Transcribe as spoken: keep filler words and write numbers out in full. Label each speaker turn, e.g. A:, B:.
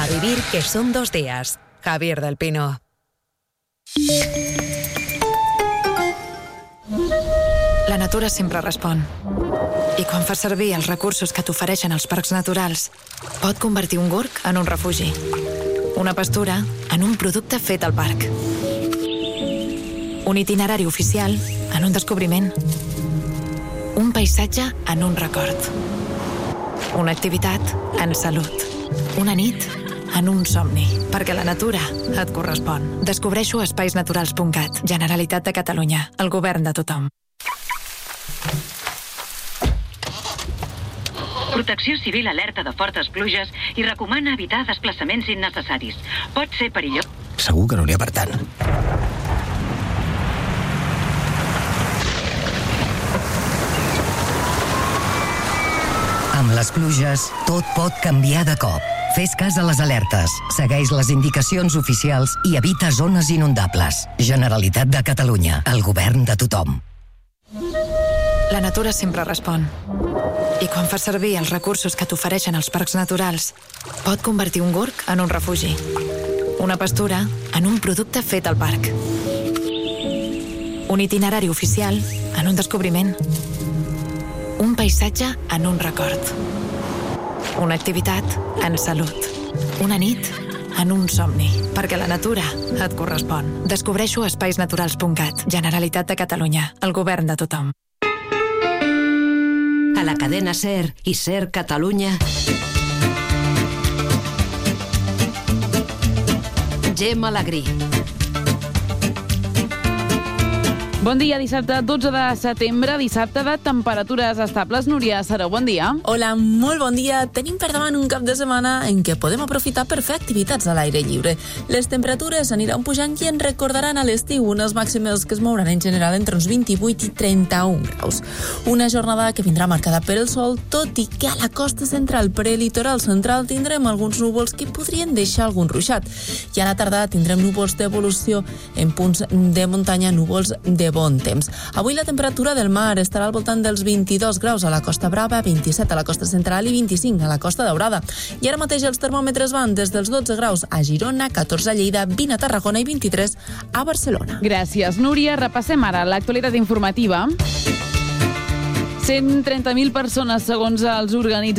A: vivir que son dos días. Javier del Pino.
B: La natura sempre respon. I quan fas servir els recursos que t'ofereixen els parcs naturals, pot convertir un gorg en un refugi. Una pastura en un producte fet al parc. Un itinerari oficial en un descobriment. Un paisatge en un record. Una activitat en salut. Una nit en un somni. Perquè la natura et correspon. Descobreixo espais naturals punt cat. Generalitat de Catalunya. El govern de tothom.
C: Protecció Civil alerta de fortes pluges i recomana evitar desplaçaments innecessaris. Pot ser perillós.
D: Segur que no n'hi ha per tant.
E: Amb les pluges, tot pot canviar de cop. Fes cas a les alertes, segueix les indicacions oficials i evita zones inundables. Generalitat de Catalunya, el govern de tothom.
B: La natura sempre respon. I quan fas servir els recursos que t'ofereixen els parcs naturals, pot convertir un gorg en un refugi. Una pastura en un producte fet al parc. Un itinerari oficial en un descobriment. Un paisatge en un record. Una activitat en salut. Una nit en un somni. Perquè la natura et correspon. Descobreixo espais naturals punt cat. Generalitat de Catalunya. El govern de tothom.
F: A la cadena SER i SER Catalunya. Gemma Alegrí.
G: Bon dia, dissabte dotze de setembre, dissabte de temperatures estables. Núria Saró, bon dia.
H: Hola, molt bon dia. Tenim per davant un cap de setmana en què podem aprofitar per fer activitats a l'aire lliure. Les temperatures aniran pujant i ens recordaran a l'estiu, unes màximes que es mouran en general entre uns vint-i-vuit i trenta-un graus. Una jornada que vindrà marcada per el sol, tot i que a la costa central, per el litoral central, tindrem alguns núvols que podrien deixar algun ruixat. I a la tarda tindrem núvols d'evolució en punts de muntanya, núvols de bon temps. Avui la temperatura del mar estarà al voltant dels vint-i-dos graus a la Costa Brava, vint-i-set a la costa central i vint-i-cinc a la Costa Daurada. I ara mateix els termòmetres van des dels dotze graus a Girona, catorze a Lleida, vint a Tarragona i vint-i-tres a Barcelona.
G: Gràcies, Núria. Repassem ara l'actualitat informativa. cent trenta mil persones, segons els organitzadors